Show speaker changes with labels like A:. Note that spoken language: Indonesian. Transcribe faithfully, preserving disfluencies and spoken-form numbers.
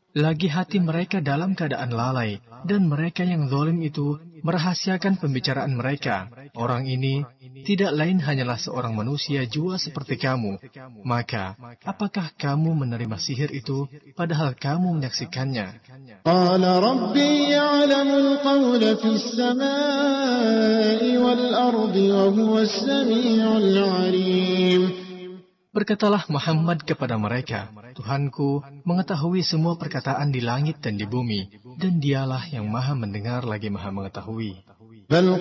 A: Lagi hati mereka dalam keadaan lalai, dan mereka yang zalim itu merahasiakan pembicaraan mereka. Orang ini tidak lain hanyalah seorang manusia jua seperti kamu. Maka, apakah kamu menerima sihir itu, padahal kamu menyaksikannya?
B: Qala Rabbi ya'lamul qawla fis samai wal ardi wa huwas sami'ul 'alim.
A: Berkatalah Muhammad kepada mereka, Tuhanku mengetahui semua perkataan di langit dan di bumi, dan dialah yang maha mendengar lagi maha mengetahui.